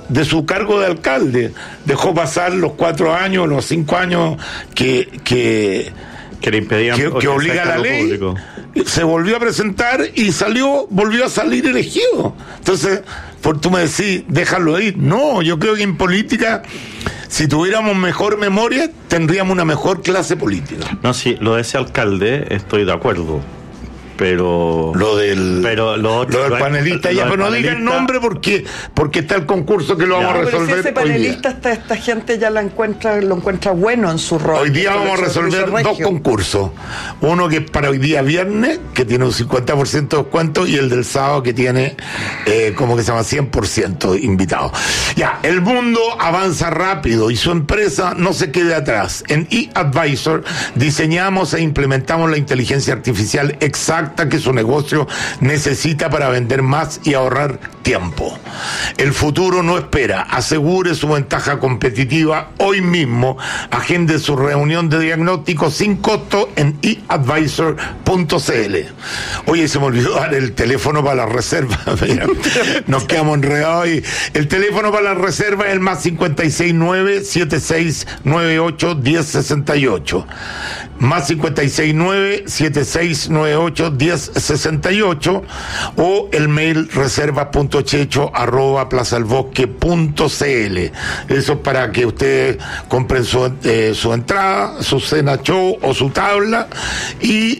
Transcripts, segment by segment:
de su cargo de alcalde. Dejó pasar los 4 años, los 5 años que le impedían que obliga la ley. Público. Se volvió a presentar y volvió a salir elegido. Entonces, por tú me decís, déjalo ir. No, yo creo que en política, si tuviéramos mejor memoria, tendríamos una mejor clase política. No, sí, lo de ese alcalde estoy de acuerdo. Pero lo del panelista, pero no diga el nombre porque está el concurso que lo vamos a resolver. Pero si ese panelista, esta gente ya lo encuentra bueno en su rol. Hoy día vamos a resolver 2 concursos. Uno que es para hoy día viernes, que tiene un 50% de descuento, y el del sábado que tiene, como que se llama 100% invitados. Ya, el mundo avanza rápido y su empresa no se quede atrás. En eAdvisor diseñamos e implementamos la inteligencia artificial exacta que su negocio necesita para vender más y ahorrar tiempo. El futuro no espera. Asegure su ventaja competitiva hoy mismo. Agende su reunión de diagnóstico sin costo en eadvisor.cl. Oye, se me olvidó dar el teléfono para la reserva. Nos quedamos enredados ahí. El teléfono para la reserva es el más 569-7698-1068. Más 569-7698-1068 o el mail reservas.checho@plazalbosque.cl. Eso es para que ustedes compren su entrada, su cena show o su tabla y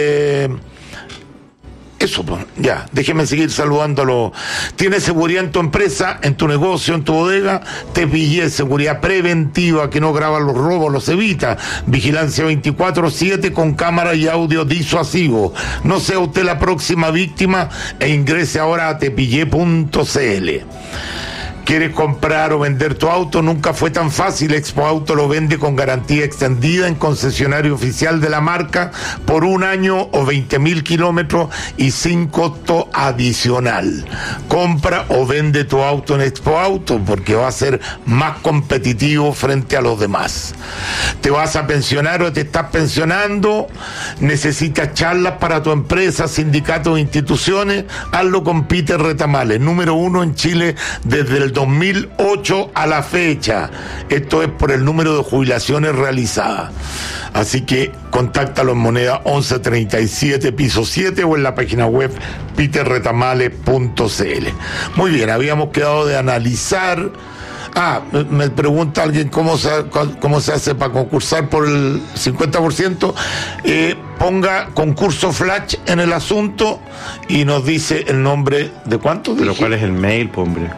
eso, ya, déjeme seguir saludándolo. ¿Tienes seguridad en tu empresa, en tu negocio, en tu bodega? Te pillé, seguridad preventiva que no graba los robos, los evita. Vigilancia 24/7 con cámara y audio disuasivo. No sea usted la próxima víctima e ingrese ahora a tepillé.cl. ¿Quieres comprar o vender tu auto? Nunca fue tan fácil. Expo Auto lo vende con garantía extendida en concesionario oficial de la marca por 1 año o 20.000 kilómetros y sin costo adicional. Compra o vende tu auto en Expo Auto porque va a ser más competitivo frente a los demás. ¿Te vas a pensionar o te estás pensionando? ¿Necesitas charlas para tu empresa, sindicatos o instituciones? Hazlo con Peter Retamales, número 1 en Chile desde el 2008 a la fecha. Esto es por el número de jubilaciones realizadas. Así que contáctalo en moneda 1137 piso 7 o en la página web peterretamales.cl. Muy bien, habíamos quedado de analizar. Me pregunta alguien cómo se hace para concursar por el 50%. Ponga concurso flash en el asunto y nos dice el nombre de cuánto. ¿Pero cuál es el mail, hombre?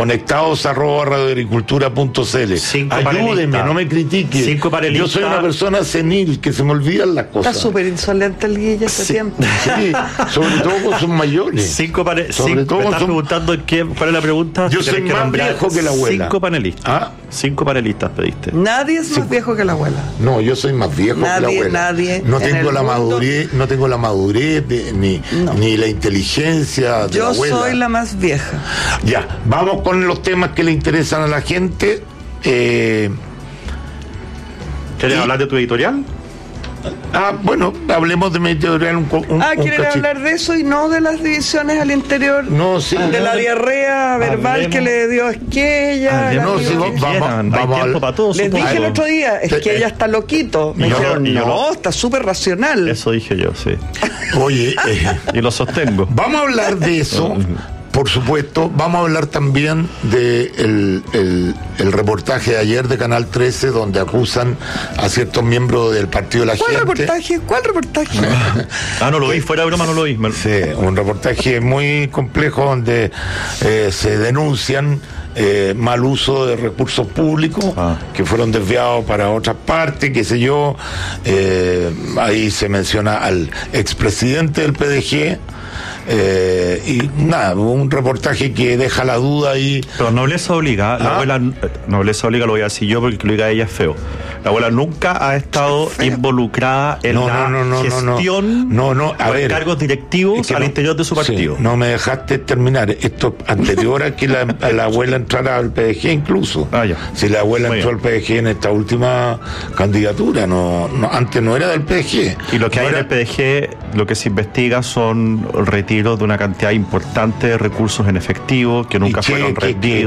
conectados@radioagricultura.cl. Ayúdeme, no me critique. 5 panelistas. Yo soy una persona senil que se me olvidan las cosas. Está súper insolente el Guille este tiempo. Sí, sobre todo con sus mayores. 5 panelistas. Me estás preguntando cuál es la pregunta. Yo soy más viejo que la abuela. 5 panistas. 5 panelistas pediste. Nadie es más viejo que la abuela. No, yo soy más viejo que la abuela. Nadie. No tengo la madurez, ni la inteligencia de la abuela. Yo soy la más vieja. Ya, vamos con los temas que le interesan a la gente. ¿Quieres hablar de tu editorial? Bueno, hablemos de mi editorial ¿quieren hablar de eso y no de las divisiones al interior? No, sí. De la diarrea verbal que le dio Esquella. Vamos para todos. Les dije el otro día, Esquella está loquito. Me dijeron, está súper racional. Eso dije yo, sí. Oye, y lo sostengo. Vamos a hablar de eso. Por supuesto, vamos a hablar también de el reportaje de ayer de Canal 13 donde acusan a ciertos miembros del Partido de la Gente. ¿Cuál reportaje? No lo vi, fuera de broma no lo vi. Sí, un reportaje muy complejo donde se denuncian mal uso de recursos públicos que fueron desviados para otras partes, qué sé yo. Ahí se menciona al expresidente del PDG. Y nada, un reportaje que deja la duda ahí. Pero nobleza obliga, la abuela, nobleza obliga, lo voy a decir yo porque lo diga ella es feo. La abuela nunca ha estado involucrada en gestión de cargos directivos al interior de su partido. Sí, no me dejaste terminar. Esto anterior a que la abuela entrara al PDG incluso. Si la abuela entró al PDG en esta última candidatura, antes no era del PDG. Y lo que hay en el PDG, lo que se investiga son retiros de una cantidad importante de recursos en efectivo que nunca fueron rendidos.